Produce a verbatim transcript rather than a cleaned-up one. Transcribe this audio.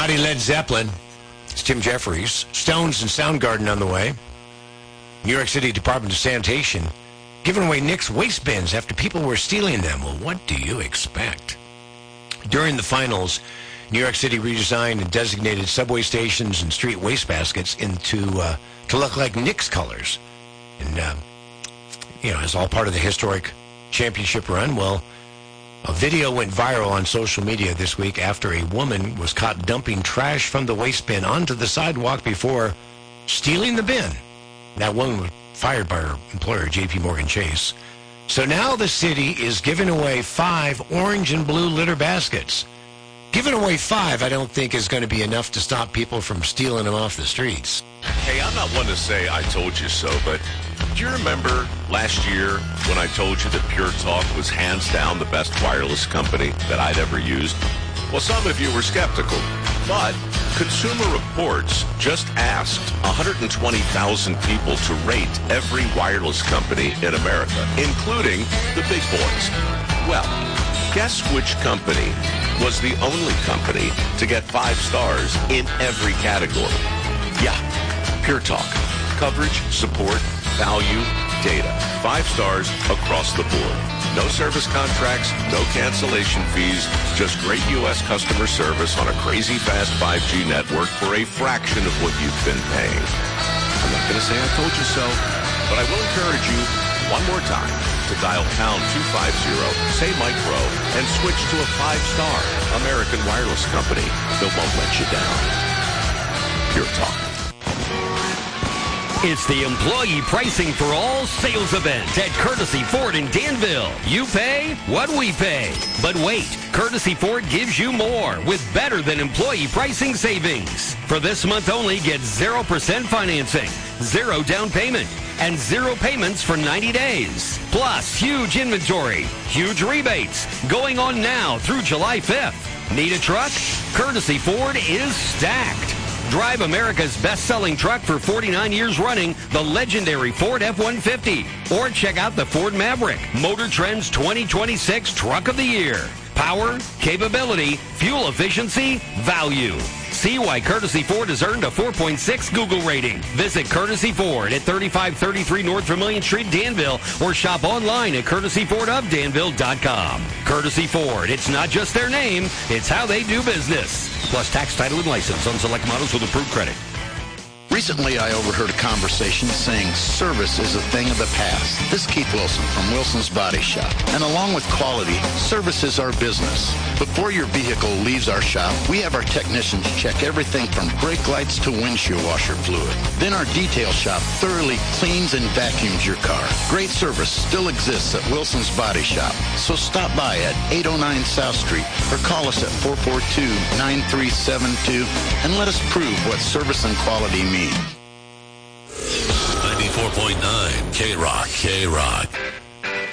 Mighty Led Zeppelin. It's Tim Jeffries. Stones and Soundgarden on the way. New York City Department of Sanitation giving away Nick's waste bins after people were stealing them. Well, what do you expect? During the finals, New York City redesigned and designated subway stations and street waste baskets into uh, to look like Knicks colors. And, uh, you know, as all part of the historic championship run, well, a video went viral on social media this week after a woman was caught dumping trash from the waste bin onto the sidewalk before stealing the bin. That woman was fired by her employer, J P Morgan Chase. So now the city is giving away five orange and blue litter baskets. Giving away five, I don't think, is going to be enough to stop people from stealing them off the streets. Hey, I'm not one to say I told you so, but do you remember last year when I told you that Pure Talk was hands down the best wireless company that I'd ever used? Well, some of you were skeptical, but Consumer Reports just asked one hundred twenty thousand people to rate every wireless company in America, including the big boys. Well, guess which company was the only company to get five stars in every category? Yeah, Pure Talk. Coverage, support, value, data. Five stars across the board. No service contracts, no cancellation fees, just great U S customer service on a crazy fast five G network for a fraction of what you've been paying. I'm not going to say I told you so, but I will encourage you one more time to dial pound two fifty, say Mike Rowe, and switch to a five-star American wireless company that won't let you down. Pure Talk. It's the Employee Pricing for All sales event at Courtesy Ford in Danville. You pay what we pay. But wait, Courtesy Ford gives you more with better than employee pricing savings. For this month only, get zero percent financing, zero down payment, and zero payments for ninety days. Plus, huge inventory, huge rebates going on now through July fifth. Need a truck? Courtesy Ford is stacked. Drive America's best-selling truck for forty-nine years running, the legendary Ford F one fifty. Or check out the Ford Maverick, Motor Trend's twenty twenty-six Truck of the Year. Power, capability, fuel efficiency, value. See why Courtesy Ford has earned a four point six Google rating. Visit Courtesy Ford at thirty-five thirty-three North Vermilion Street, Danville, or shop online at courtesy ford of danville dot com. Courtesy Ford, it's not just their name, it's how they do business. Plus tax, title, and license on select models with approved credit. Recently, I overheard a conversation saying service is a thing of the past. This is Keith Wilson from Wilson's Body Shop. And along with quality, service is our business. Before your vehicle leaves our shop, we have our technicians check everything from brake lights to windshield washer fluid. Then our detail shop thoroughly cleans and vacuums your car. Great service still exists at Wilson's Body Shop. So stop by at eight oh nine South Street or call us at four four two, nine three seven two and let us prove what service and quality mean. ninety-four point nine K-Rock, K-Rock.